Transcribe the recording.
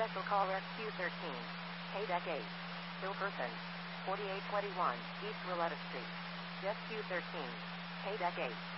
Special call RQ13. KDEC 8. Bill Person. 4821 East Roletta Street. Q13. KDEC 8.